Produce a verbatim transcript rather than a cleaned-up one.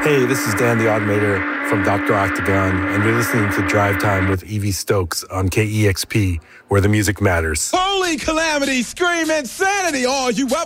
Hey, this is Dan the Automator from Doctor Octagon, and you're listening to Drive Time with Evie Stokes on K E X P, where the music matters. Holy calamity, scream insanity, all you